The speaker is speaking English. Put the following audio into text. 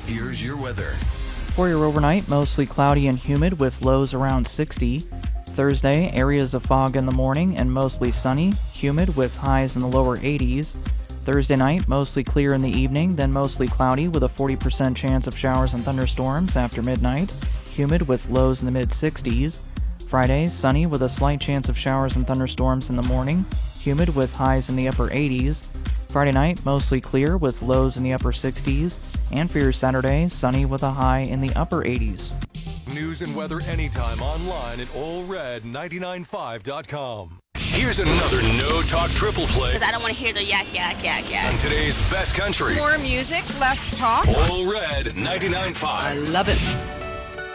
Here's your weather. For your overnight, mostly cloudy and humid with lows around 60. Thursday, areas of fog in the morning and mostly sunny, humid with highs in the lower 80s. Thursday night, mostly clear in the evening, then mostly cloudy with a 40% chance of showers and thunderstorms after midnight, humid with lows in the mid-60s. Friday, sunny with a slight chance of showers and thunderstorms in the morning, humid with highs in the upper 80s. Friday night, mostly clear with lows in the upper 60s. And for your Saturday, sunny with a high in the upper 80s. News and weather anytime online at allred995.com. Here's another No Talk triple play. Because I don't want to hear the yak, yak, yak, yak. On today's best country. More music, less talk. All Red 99.5. I love it.